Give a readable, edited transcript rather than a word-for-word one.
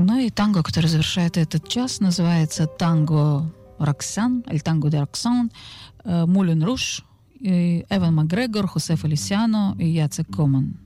Ну и танго, который завершает этот час, называется «Танго Роксан», или «Танго де Роксан», Мулен Руш, Эван Макгрегор, Хосе Фелисиано и Яцек Коман.